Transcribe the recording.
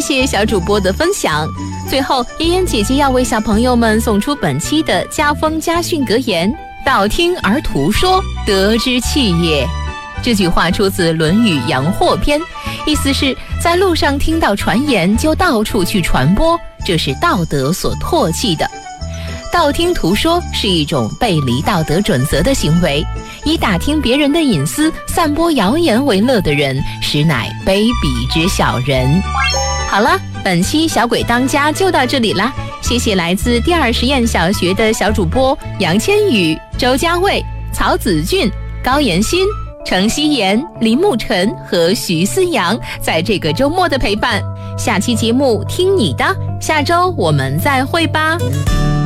谢小主播的分享。最后，妍妍姐姐要为小朋友们送出本期的家风家训格言：道听而图说，德之器也。这句话出自《论语·阳货篇》，意思是在路上听到传言就到处去传播，这是道德所唾弃的。道听途说是一种背离道德准则的行为，以打听别人的隐私、散播谣言为乐的人，实乃卑鄙之小人。好了，本期小鬼当家就到这里啦，谢谢来自第二实验小学的小主播杨千羽、周家卫、曹子俊、高妍欣、程希言、林沐晨和徐思阳在这个周末的陪伴。下期节目听你的，下周我们再会吧。